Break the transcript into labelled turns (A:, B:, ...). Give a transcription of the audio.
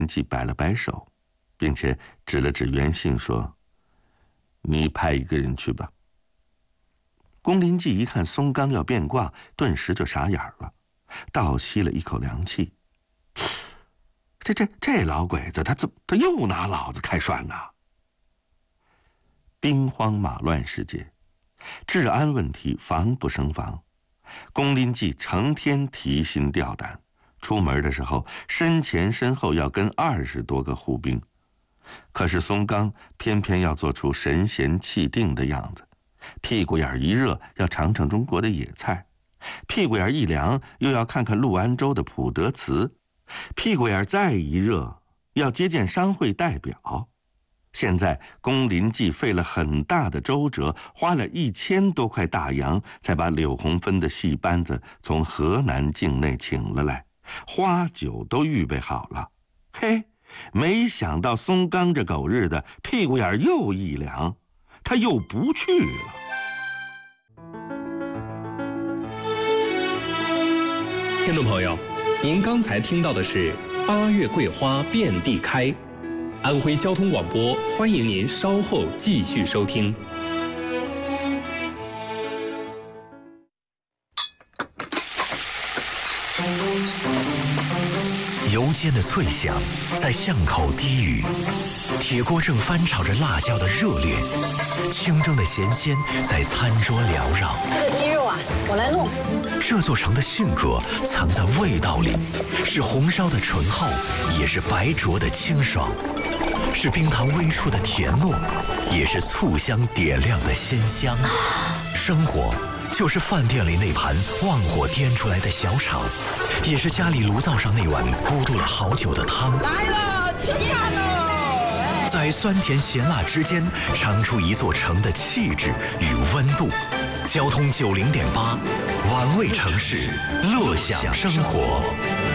A: 记摆了摆手，并且指了指袁信说：“你派一个人去吧。”龚林记一看松冈要变卦，顿时就傻眼了，倒吸了一口凉气。这老鬼子，他又拿老子开涮呐！兵荒马乱世界，治安问题防不胜防。龚林记成天提心吊胆，出门的时候身前身后要跟20多个护兵。可是松冈偏偏要做出神闲气定的样子，屁股眼一热要尝尝中国的野菜，屁股眼一凉又要看看陆安州的普德祠，屁股眼再一热要接见商会代表。现在龚林记费了很大的周折，花了1000多块大洋，才把柳红芬的戏班子从河南境内请了来，花酒都预备好了。嘿，没想到松冈这狗日的屁股眼又一凉，他又不去了。
B: 听众朋友，您刚才听到的是8月桂花遍地开。安徽交通广播，欢迎您稍后继续收听。
C: 油煎的脆响在巷口低语，铁锅正翻炒着辣椒的热烈，清蒸的咸鲜在餐桌缭绕。
D: 这个鸡肉啊，我来弄。
C: 这座城的性格藏在味道里，是红烧的醇厚，也是白灼的清爽。是冰糖微触的甜糯，也是醋香点亮的鲜香。生活就是饭店里那盘旺火颠出来的小炒，也是家里炉灶上那碗咕嘟了好久的汤。
E: 来了，吃饭喽！
C: 在酸甜咸辣之间，尝出一座城的气质与温度。交通90.8，玩味城市，乐享生活。